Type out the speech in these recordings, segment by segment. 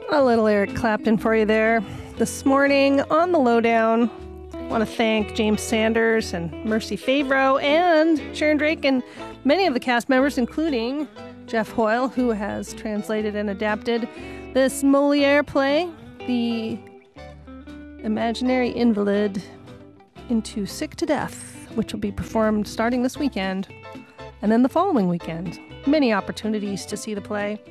A little Eric Clapton for you there. This morning on the Lowdown, I want to thank James Sanders and Mercy Favreau and Sharon Drake and many of the cast members, including Jeff Hoyle, who has translated and adapted this Molière play, The Imaginary Invalid, into Sick to Death, which will be performed starting this weekend and then the following weekend. Many opportunities to see the play.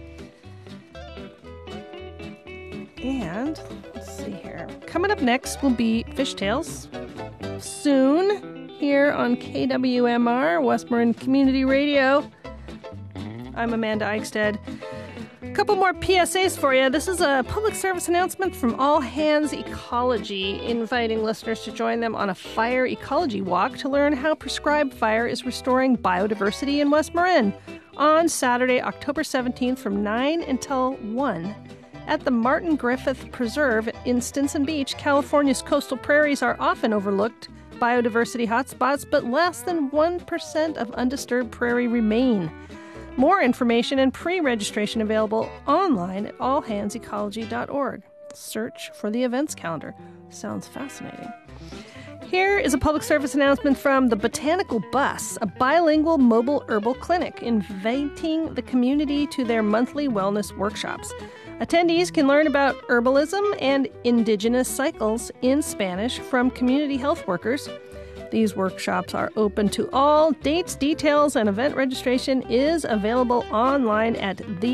And let's see here. Coming up next will be Fishtails. Soon here on KWMR, West Marin Community Radio. I'm Amanda Eichstead. A couple more PSAs for you. This is a public service announcement from All Hands Ecology, inviting listeners to join them on a fire ecology walk to learn how prescribed fire is restoring biodiversity in West Marin on Saturday, October 17th from 9 until 1. At the Martin Griffith Preserve in Stinson Beach. California's coastal prairies are often overlooked biodiversity hotspots, but less than 1% of undisturbed prairie remain. More information and pre-registration available online at allhandsecology.org. Search for the events calendar. Sounds fascinating. Here is a public service announcement from the Botanical Bus, a bilingual mobile herbal clinic inviting the community to their monthly wellness workshops. Attendees can learn about herbalism and indigenous cycles in Spanish from community health workers. These workshops are open to all. Dates, details, and event registration is available online at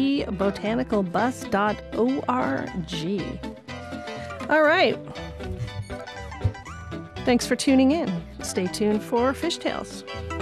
thebotanicalbus.org. All right. Thanks for tuning in. Stay tuned for Fishtails.